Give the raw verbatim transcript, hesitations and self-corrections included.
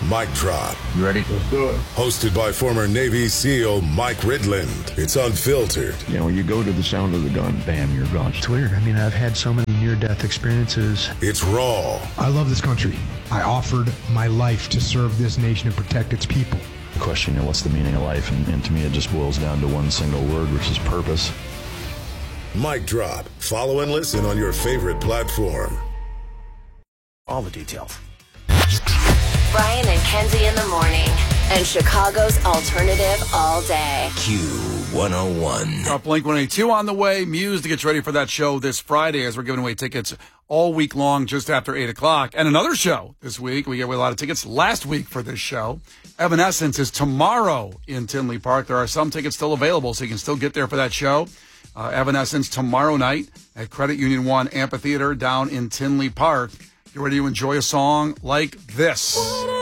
Mic Drop. You ready? Let's do it. Hosted by former Navy SEAL Mike Ridland. It's unfiltered. You know, you go to the sound of the gun, bam, you're gone. It's weird. I mean, I've had so many near-death experiences. It's raw. I love this country. I offered my life to serve this nation and protect its people. Question, you know, what's the meaning of life? And, and to me, it just boils down to one single word, which is purpose. Mic Drop. Follow and listen on your favorite platform. All the details. Brian and Kenzie in the morning, and Chicago's alternative all day. Q one oh one. Our Blink one eighty-two on the way. Muse to get ready for that show this Friday as we're giving away tickets all week long just after eight o'clock. And another show this week. We gave away a lot of tickets last week for this show. Evanescence is tomorrow in Tinley Park. There are some tickets still available, so you can still get there for that show. Uh, Evanescence tomorrow night at Credit Union One Amphitheater down in Tinley Park. You're ready to enjoy a song like this.